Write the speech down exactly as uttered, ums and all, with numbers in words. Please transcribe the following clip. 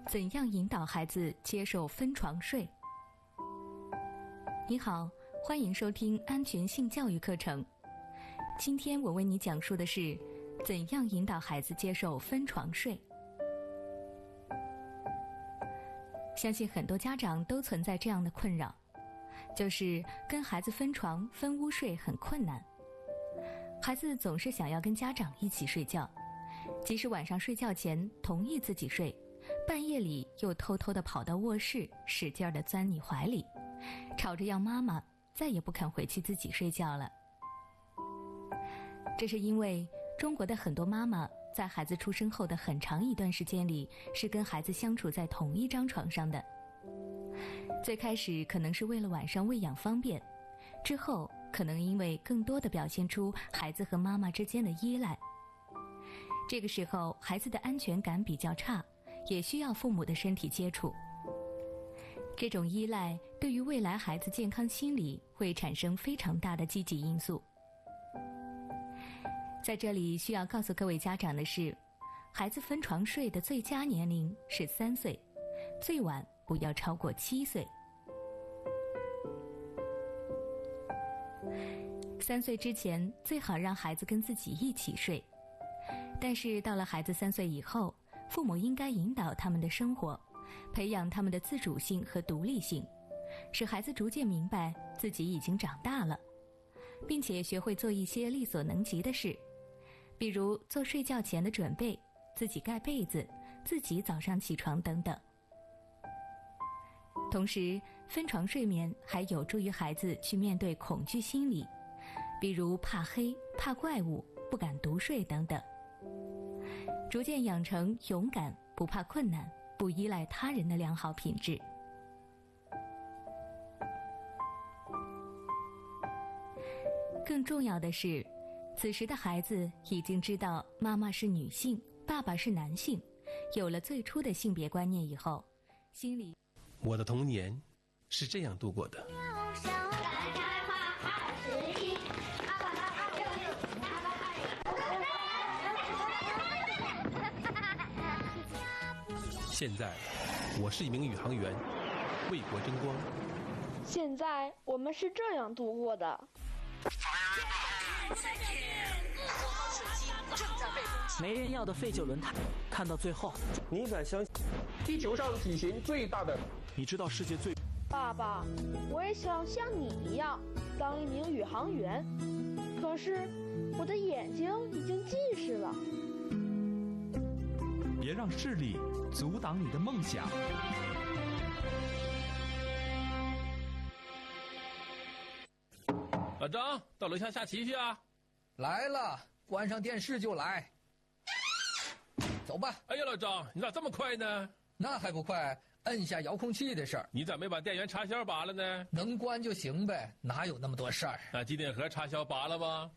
怎样引导孩子接受分床睡？你好，欢迎收听安全性教育课程。今天我为你讲述的是怎样引导孩子接受分床睡。相信很多家长都存在这样的困扰，就是跟孩子分床分屋睡很困难。孩子总是想要跟家长一起睡觉，即使晚上睡觉前同意自己睡，半夜里又偷偷地跑到卧室，使劲地钻你怀里，吵着要妈妈再也不肯回去自己睡觉了。这是因为中国的很多妈妈在孩子出生后的很长一段时间里是跟孩子相处在同一张床上的。最开始可能是为了晚上喂养方便，之后可能因为更多地表现出孩子和妈妈之间的依赖。这个时候孩子的安全感比较差，也需要父母的身体接触。这种依赖对于未来孩子健康心理会产生非常大的积极因素。在这里需要告诉各位家长的是，孩子分床睡的最佳年龄是三岁，最晚不要超过七岁。三岁之前最好让孩子跟自己一起睡，但是到了孩子三岁以后，父母应该引导他们的生活，培养他们的自主性和独立性，使孩子逐渐明白自己已经长大了，并且学会做一些力所能及的事，比如做睡觉前的准备，自己盖被子，自己早上起床等等。同时，分床睡眠还有助于孩子去面对恐惧心理，比如怕黑、怕怪物、不敢独睡等等，逐渐养成勇敢、不怕困难、不依赖他人的良好品质。更重要的是，此时的孩子已经知道妈妈是女性，爸爸是男性，有了最初的性别观念以后，心里…… 我的童年是这样度过的。现在，我是一名宇航员，为国争光。 现在我们是这样度过的。 没人要的废旧轮胎，看到最后， 你敢相信地球上体型最大的？ 你知道世界最…… 爸爸，我也想像你一样当一名宇航员，可是我的眼睛已经近视了。 别让视力阻挡你的梦想。 老张，到楼下下棋去啊！ 来了，关上电视就来。走吧。 哎呀，老张，你咋这么快呢？ 那还不快，摁下遥控器的事儿。 你咋没把电源插销拔了呢？ 能关就行呗，哪有那么多事儿？ 那机顶盒插销拔了吗？